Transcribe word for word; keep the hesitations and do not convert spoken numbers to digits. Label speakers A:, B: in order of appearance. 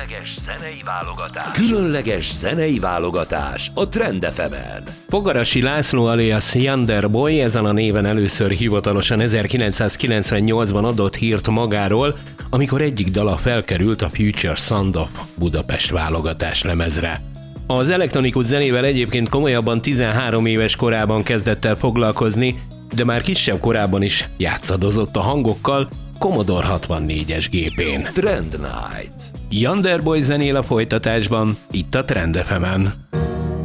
A: Különleges zenei válogatás. Különleges zenei válogatás a Trend ef emen.
B: Pogarasi László alias Yonder Boy ezen a néven először hivatalosan ezerkilencszázkilencvennyolcban adott hírt magáról, amikor egyik dala felkerült a Future Sound of Budapest válogatás lemezre. Az elektronikus zenével egyébként komolyabban tizenhárom éves korában kezdett el foglalkozni, de már kisebb korában is játszadozott a hangokkal Commodore hatvannégyes gépén.
A: Trend Night.
B: Yonder Boy zenél a folytatásban, itt a Trend ef emen.